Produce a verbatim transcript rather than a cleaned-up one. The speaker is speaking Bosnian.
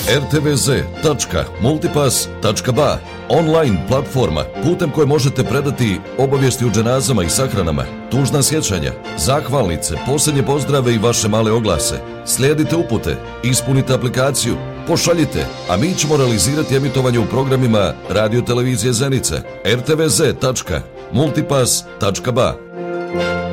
er te ve ze tačka multipass tačka ba, online platforma putem koje možete predati obavijesti o dženazama i sahranama, tužna sjećanja, zahvalnice, posljednje pozdrave i vaše male oglase. Slijedite upute, ispunite aplikaciju, pošaljite, a mi ćemo realizirati emitovanje u programima Radio Televizije Zenica. er te ve ze tačka multipass tačka ba.